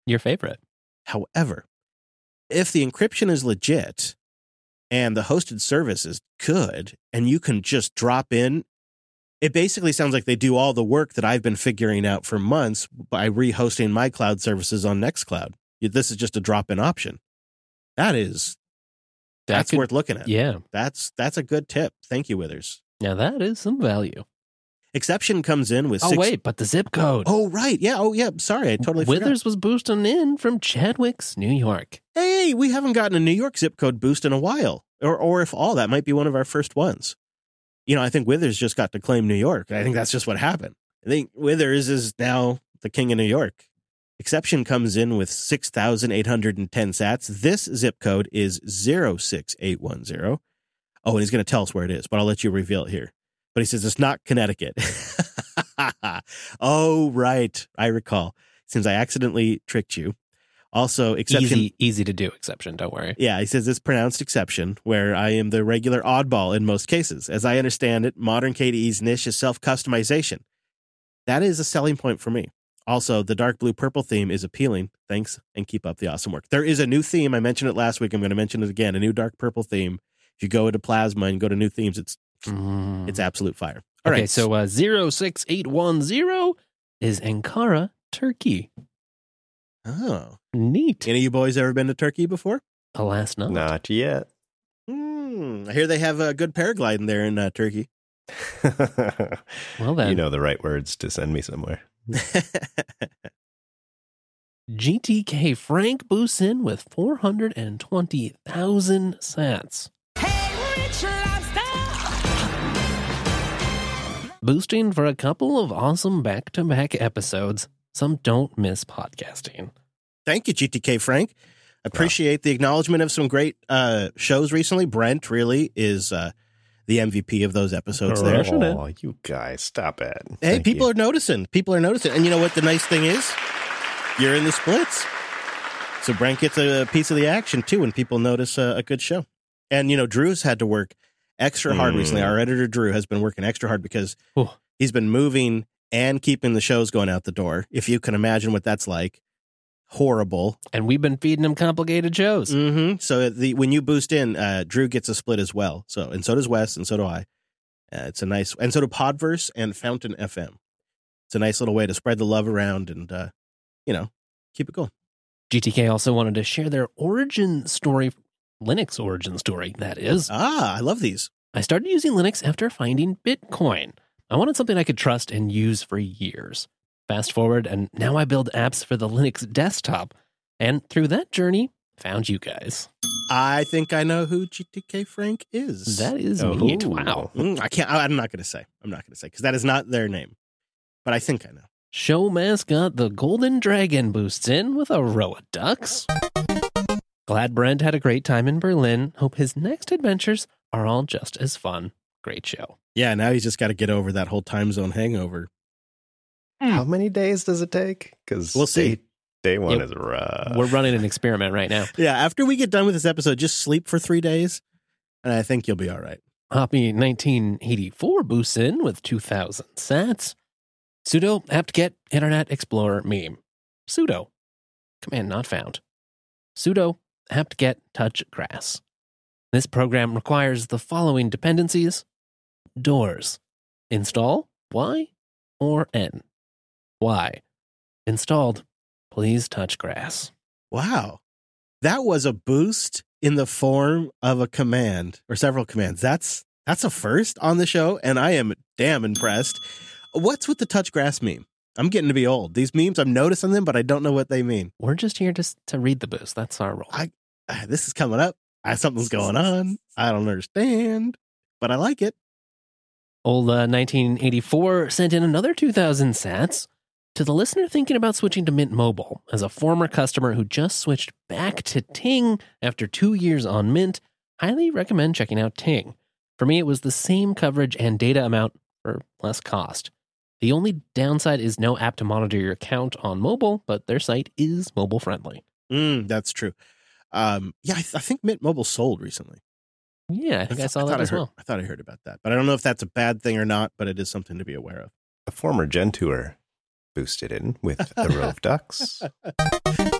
Your favorite. However, if the encryption is legit and the hosted service is good and you can just drop in, it basically sounds like they do all the work that I've been figuring out for months by rehosting my cloud services on Nextcloud. This is just a drop-in option. That's worth looking at. Yeah. That's a good tip. Thank you, Withers. Now that is some value. Exception comes in with but the zip code. Oh, right. Yeah. Oh, yeah. Sorry. I totally forgot. Withers was boosting in from Chadwick's, New York. Hey, we haven't gotten a New York zip code boost in a while. Or if all, that might be one of our first ones. I think Withers just got to claim New York. I think that's just what happened. I think Withers is now the king of New York. Exception comes in with 6,810 sats. This zip code is 06810. Oh, and he's going to tell us where it is, but I'll let you reveal it here. But he says it's not Connecticut. Oh, right. I recall. Since I accidentally tricked you. Also, exception. Easy to do exception. Don't worry. Yeah, he says it's pronounced exception, where I am the regular oddball in most cases. As I understand it, modern KDE's niche is self-customization. That is a selling point for me. Also, the dark blue purple theme is appealing. Thanks, and keep up the awesome work. There is a new theme. I mentioned it last week. I'm going to mention it again. A new dark purple theme. If you go into Plasma and go to new themes, it's absolute fire. All right. So 06810 is Ankara, Turkey. Oh. Neat. Any of you boys ever been to Turkey before? Alas, not. Not yet. I hear they have a good paragliding there in Turkey. Well, then. You know the right words to send me somewhere. GTK Frank boosts in with 420,000 sats. Hey, Rich Lobster! Boosting for a couple of awesome back-to-back episodes. Some don't miss podcasting. Thank you, GTK Frank. Appreciate the acknowledgement of some great shows recently. Brent really is the MVP of those episodes there. Oh, you guys, stop it. Hey, people are noticing. People are noticing. And you know what the nice thing is? You're in the splits. So Brent gets a piece of the action, too, when people notice a good show. And, Drew's had to work extra hard recently. Our editor, Drew, has been working extra hard because he's been moving and keeping the shows going out the door. If you can imagine what that's like. Horrible. And we've been feeding them complicated shows. Mm-hmm. So when you boost in, Drew gets a split as well. And so does Wes, and so do I. It's a nice, and so do Podverse and Fountain FM. It's a nice little way to spread the love around and, keep it going. GTK also wanted to share their origin story, Linux origin story, that is. I love these. I started using Linux after finding Bitcoin. I wanted something I could trust and use for years. Fast forward, and now I build apps for the Linux desktop. And through that journey, found you guys. I think I know who GTK Frank is. That is neat. Wow. I'm not going to say. Because that is not their name. But I think I know. Show mascot the Golden Dragon boosts in with a row of ducks. Glad Brent had a great time in Berlin. Hope his next adventures are all just as fun. Great show. Yeah, now he's just got to get over that whole time zone hangover. How many days does it take? Because we'll see. Day one is rough. We're running an experiment right now. Yeah, after we get done with this episode, just sleep for 3 days, and I think you'll be all right. Hoppy 1984 boosts in with 2,000 sats. Sudo apt-get Internet Explorer meme. Sudo. Command not found. Sudo apt-get touch grass. This program requires the following dependencies. Doors. Install Y or N. Y. Installed. Please touch grass. Wow. That was a boost in the form of a command or several commands. That's a first on the show, and I am damn impressed. What's with the touch grass meme? I'm getting to be old. These memes, I'm noticing them, but I don't know what they mean. We're just here to read the boost. That's our role. This is coming up. Something's going on. I don't understand, but I like it. Old 1984 sent in another 2,000 sats. To the listener thinking about switching to Mint Mobile, as a former customer who just switched back to Ting after 2 years on Mint, highly recommend checking out Ting. For me, it was the same coverage and data amount for less cost. The only downside is no app to monitor your account on mobile, but their site is mobile friendly. That's true. I think Mint Mobile sold recently. Yeah, I think I saw that as well. I thought I heard about that, but I don't know if that's a bad thing or not, but it is something to be aware of. A former Gen Tour boosted in with a row of ducks.